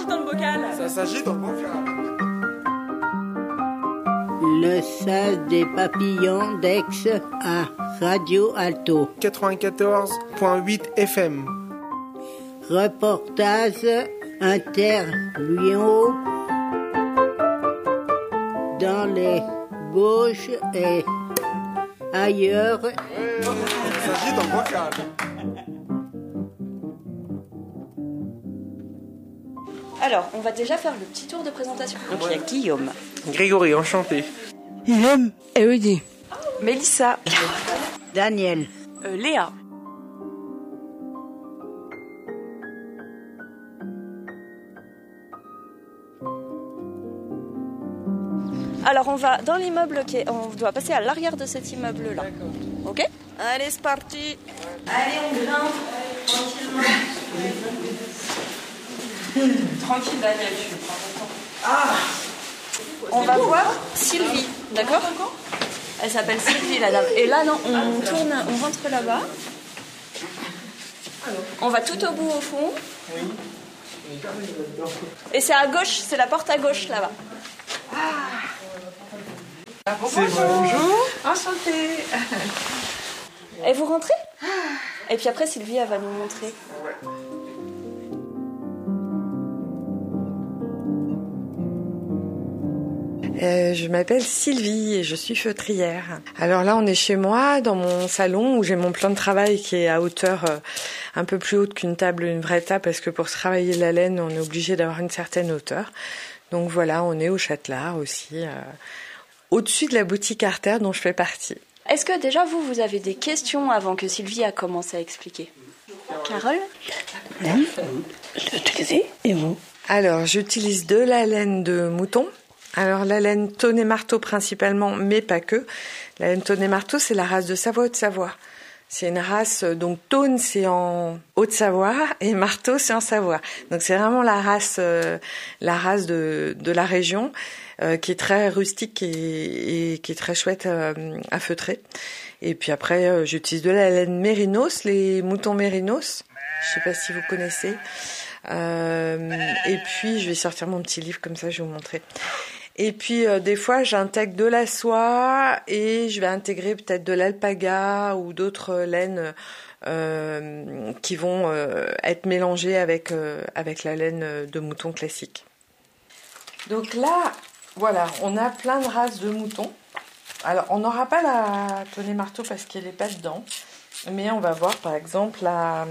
s'agite dans le bocal. Ça s'agit dans le bocal. Le sas des papillons d'Aix à Radio Alto. 94.8 FM. Reportage, interview dans les Bauges et ailleurs. Ça s'agit dans le bocal. Alors, on va déjà faire le petit tour de présentation. Donc il y a Guillaume, Grégory, enchanté. Guillaume, Elodie, Mélissa, Daniel, Léa. Alors on va dans l'immeuble on doit passer à l'arrière de cet immeuble là. D'accord. Ok ? Allez, c'est parti. Allez, on grimpe tranquillement. Tranquille Daniel, je prends mon temps. Ah. On va voir Sylvie, d'accord ? Elle s'appelle Sylvie la dame. Et là non, on tourne, on rentre là-bas. On va tout au bout au fond. Et c'est à gauche, c'est la porte à gauche là-bas. Bonjour, enchantée. Et vous rentrez ? Et puis après Sylvie elle va nous montrer. Je m'appelle Sylvie et je suis feutrière. Alors là, on est chez moi, dans mon salon, où j'ai mon plan de travail qui est à hauteur un peu plus haute qu'une table, une vraie table, parce que pour travailler la laine, on est obligé d'avoir une certaine hauteur. Donc voilà, on est au Châtelard aussi, au-dessus de la boutique Artère dont je fais partie. Est-ce que déjà vous avez des questions avant que Sylvie a commencé à expliquer ? Carole ? oui, l'utilisez et vous ? Alors, j'utilise de la laine de mouton. Alors, la laine Tonnet Marteau principalement, mais pas que. La laine Tonnet Marteau, c'est la race de Savoie-Haute-Savoie. C'est une race, donc Tône, c'est en Haute-Savoie et Marteau, c'est en Savoie. Donc, c'est vraiment la race de la région, qui est très rustique et qui est très chouette à feutrer. Et puis après, j'utilise de la laine mérinos, les moutons mérinos. Je sais pas si vous connaissez. Et puis, je vais sortir mon petit livre, comme ça, je vais vous montrer. Et puis, des fois, j'intègre de la soie et je vais intégrer peut-être de l'alpaga ou d'autres laines qui vont être mélangées avec la laine de mouton classique. Donc là, voilà, on a plein de races de moutons. Alors, on n'aura pas la Tonnet Marteau parce qu'elle n'est pas dedans. Mais on va voir, par exemple, la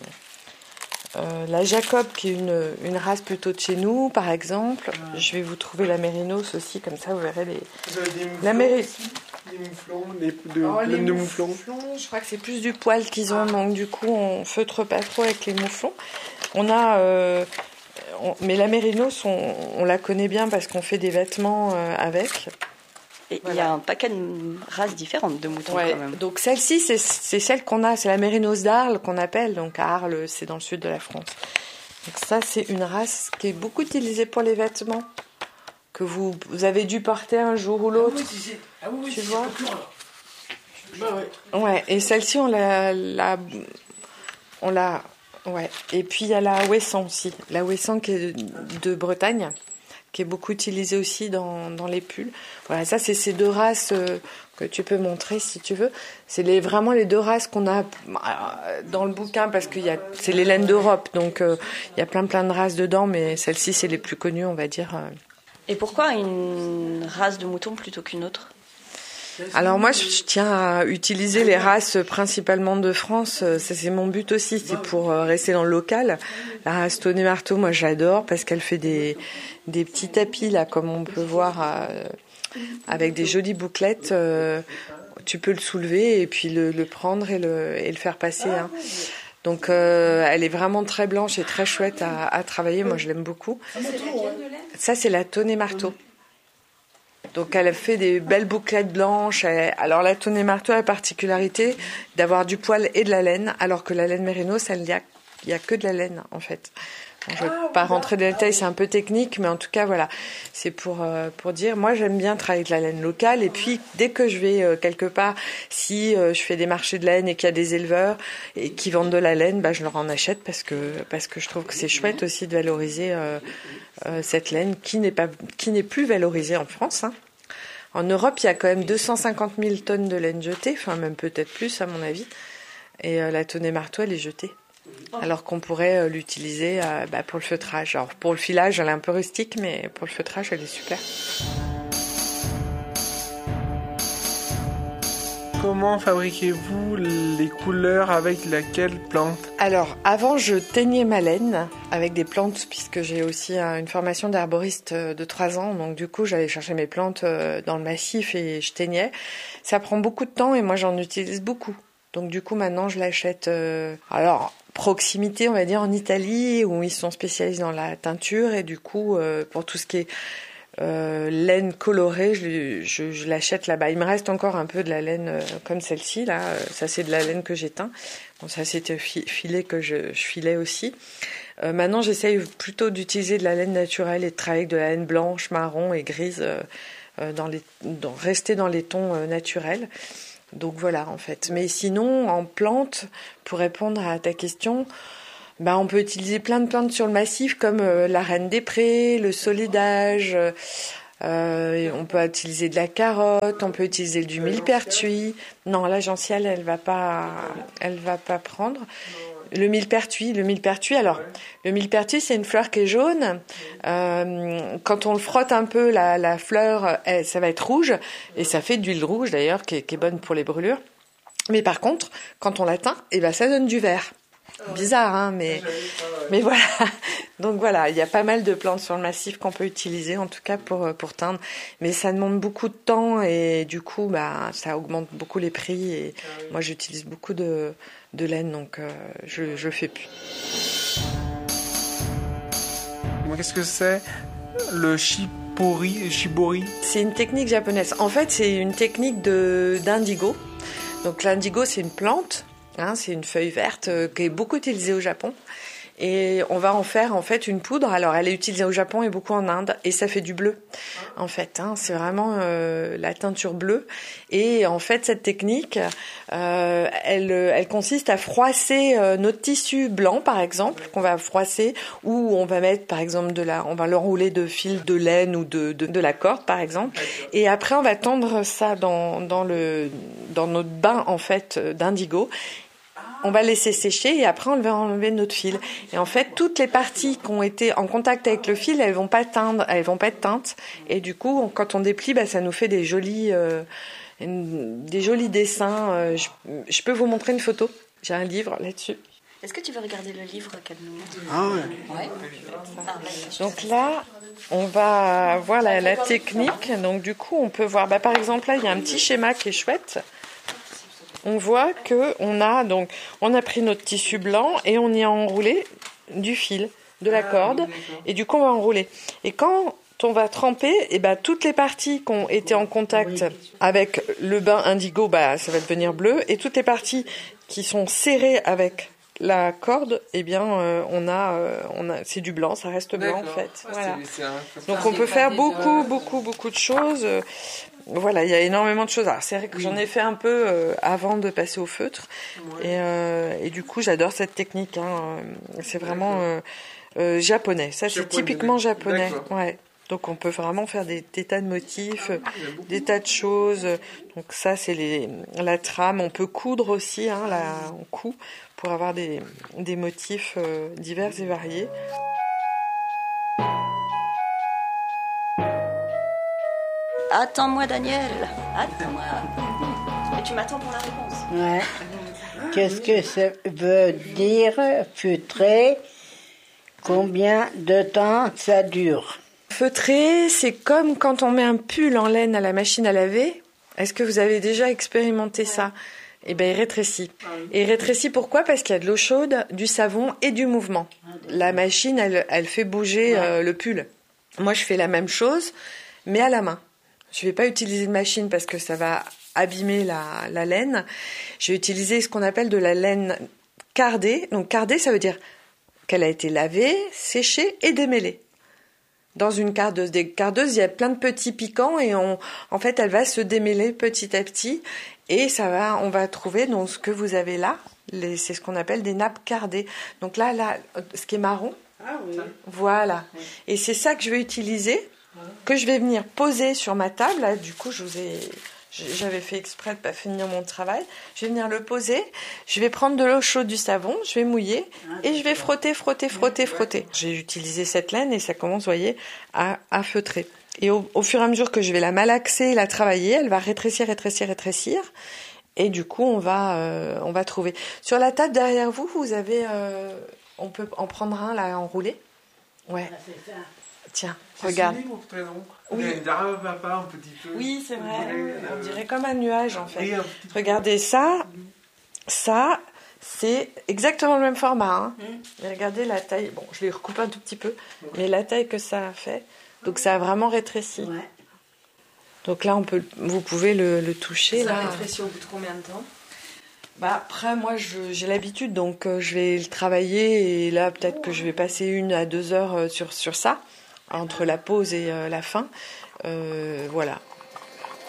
Jacob, qui est une race plutôt de chez nous, par exemple. Je vais vous trouver la Mérinos aussi, comme ça vous verrez les... Vous avez des mouflons, la les mouflons, les de mouflons. Je crois que c'est plus du poil qu'ils ont, donc du coup on feutre pas trop avec les mouflons. On a... mais la Mérinos, on la connaît bien parce qu'on fait des vêtements avec. Et il y a un paquet de races différentes de moutons quand même. Donc celle-ci, c'est celle qu'on a, c'est la Mérinos d'Arles qu'on appelle. Donc à Arles, c'est dans le sud de la France. Donc ça, c'est une race qui est beaucoup utilisée pour les vêtements que vous avez dû porter un jour ou l'autre. Tu vois ? Ouais. Et celle-ci, on l'a. Ouais. Et puis il y a la Ouessant aussi, la Ouessant qui est de Bretagne, qui est beaucoup utilisée aussi dans les pulls. Voilà, ça c'est ces deux races que tu peux montrer si tu veux. C'est vraiment les deux races qu'on a dans le bouquin parce que c'est les laines d'Europe, donc il y a plein de races dedans, mais celles-ci c'est les plus connues, on va dire. Et pourquoi une race de mouton plutôt qu'une autre ? Alors moi, je tiens à utiliser les races principalement de France. Ça, c'est mon but aussi, c'est pour rester dans le local. La race Tonnet Marteau, moi, j'adore parce qu'elle fait des petits tapis là, comme on peut voir, avec des jolies bouclettes. Tu peux le soulever et puis le prendre et le faire passer. Hein. Donc, elle est vraiment très blanche et très chouette à travailler. Moi, je l'aime beaucoup. Ça, c'est la Tonnet Marteau. Donc elle fait des belles bouclettes blanches. Alors la Tonnet Marteau a la particularité d'avoir du poil et de la laine, alors que la laine Mérinos, il il y a que de la laine en fait. Je ne vais pas rentrer dans les détails, c'est un peu technique, mais en tout cas, voilà. C'est pour dire, moi, j'aime bien travailler avec la laine locale. Et puis, dès que je vais quelque part, si je fais des marchés de laine et qu'il y a des éleveurs et qui vendent de la laine, je leur en achète parce que je trouve que c'est chouette aussi de valoriser cette laine qui n'est plus valorisée en France. Hein. En Europe, il y a quand même 250 000 tonnes de laine jetée, enfin même peut-être plus à mon avis. Et la Tonnet-Marteau, elle est jetée. Alors qu'on pourrait l'utiliser pour le feutrage. Alors pour le filage, elle est un peu rustique, mais pour le feutrage, elle est super. Comment fabriquez-vous les couleurs avec laquelle plante? Alors, avant, je teignais ma laine avec des plantes, puisque j'ai aussi une formation d'herboriste de 3 ans. Donc, du coup, j'allais chercher mes plantes dans le massif et je teignais. Ça prend beaucoup de temps et moi, j'en utilise beaucoup. Donc, du coup, maintenant, je l'achète... proximité, on va dire, en Italie, où ils sont spécialisés dans la teinture. Et du coup, pour tout ce qui est laine colorée, je l'achète là-bas. Il me reste encore un peu de la laine comme celle-ci là. Ça c'est de la laine que j'ai teint. Bon, ça c'était filet que je filais aussi. Maintenant j'essaye plutôt d'utiliser de la laine naturelle et de travailler avec de la laine blanche, marron et grise, rester dans les tons naturels. Donc voilà en fait. Mais sinon en plante, pour répondre à ta question, on peut utiliser plein de plantes sur le massif comme la reine des prés, le solidage, on peut utiliser de la carotte, on peut utiliser du millepertuis. Non, la gentiale, elle va pas prendre. Le millepertuis, alors le millepertuis c'est une fleur qui est jaune. Quand on le frotte un peu, la fleur, ça va être rouge et ça fait de l'huile rouge d'ailleurs qui est bonne pour les brûlures. Mais par contre, quand on la teint, ça donne du vert. Bizarre, hein, mais voilà. Donc voilà, il y a pas mal de plantes sur le massif qu'on peut utiliser, en tout cas pour teindre. Mais ça demande beaucoup de temps et du coup, ça augmente beaucoup les prix. Et moi, j'utilise beaucoup de laine, donc je fais plus. Qu'est-ce que c'est le shibori? C'est une technique japonaise. En fait, c'est une technique d'indigo. Donc l'indigo, c'est une plante. C'est une feuille verte qui est beaucoup utilisée au Japon et on va en faire en fait une poudre. Alors elle est utilisée au Japon et beaucoup en Inde et ça fait du bleu en fait. C'est vraiment la teinture bleue et en fait cette technique elle consiste à froisser notre tissu blanc par exemple qu'on va froisser ou on va mettre par exemple on va l'enrouler de fil de laine ou de la corde par exemple et après on va tendre ça dans notre bain en fait d'indigo. On va laisser sécher et après on va enlever notre fil. Et en fait, toutes les parties qui ont été en contact avec le fil, elles vont pas être teintes. Et du coup, quand on déplie, ça nous fait des jolis dessins. Je peux vous montrer une photo. J'ai un livre là-dessus. Est-ce que tu veux regarder le livre qu'elle nous montre? Ah ouais. Donc là, on va voir la technique. Donc du coup, on peut voir, par exemple, là, il y a un petit schéma qui est chouette. On voit que on a pris notre tissu blanc et on y a enroulé du fil, de la corde, et du coup on va enrouler. Et quand on va tremper, toutes les parties qui ont été en contact avec le bain indigo, ça va devenir bleu, et toutes les parties qui sont serrées avec la corde, c'est du blanc, ça reste blanc en fait. Voilà. Donc on peut faire beaucoup de choses. Voilà, il y a énormément de choses. Alors, c'est vrai que j'en ai fait un peu avant de passer au feutre. Et du coup, j'adore cette technique. C'est vraiment japonais. Ça, c'est typiquement japonais. Ouais. Donc, on peut vraiment faire des tas de motifs, des tas de choses. Donc, ça, c'est la trame. On peut coudre aussi. On coud pour avoir des motifs divers et variés. Attends-moi, Daniel. Attends-moi. Et tu m'attends pour la réponse. Ouais. Qu'est-ce que ça veut dire feutrer? Combien de temps ça dure? Feutrer, c'est comme quand on met un pull en laine à la machine à laver. Est-ce que vous avez déjà expérimenté ça? Il rétrécit. Et il rétrécit pourquoi? Parce qu'il y a de l'eau chaude, du savon et du mouvement. La machine, elle fait bouger le pull. Moi, je fais la même chose, mais à la main. Je vais pas utiliser de machine parce que ça va abîmer la laine. Je vais utiliser ce qu'on appelle de la laine cardée. Donc cardée, ça veut dire qu'elle a été lavée, séchée et démêlée. Dans une cardeuse. Des cardeuses, il y a plein de petits piquants et en fait, elle va se démêler petit à petit et on va trouver donc ce que vous avez là. C'est ce qu'on appelle des nappes cardées. Donc là, ce qui est marron. Ah oui. Voilà. Oui. Et c'est ça que je vais utiliser, que je vais venir poser sur ma table. Là, du coup, j'avais fait exprès de ne pas finir mon travail. Je vais venir le poser. Je vais prendre de l'eau chaude, du savon. Je vais mouiller et je vais frotter. J'ai utilisé cette laine et ça commence, vous voyez, à feutrer. Et au fur et à mesure que je vais la malaxer et la travailler, elle va rétrécir. Et du coup, on va trouver. Sur la table derrière vous, vous avez... on peut en prendre un, là, enroulé. Ouais. Tiens, regarde. Oui. Un petit peu. Oui, c'est vrai. On dirait comme un nuage, en fait. Regardez ça. Ça, c'est exactement le même format. Hein. Mais regardez la taille. Bon, je l'ai recoupé un tout petit peu. Mais la taille que ça a fait. Donc, ça a vraiment rétréci. Ouais. Donc là, vous pouvez le toucher. Ça là. rétrécit au bout de combien de temps ? Après, moi, j'ai l'habitude, donc je vais le travailler. Et là, peut-être que je vais passer 1 à 2 heures sur ça, entre la pause et la fin. Voilà.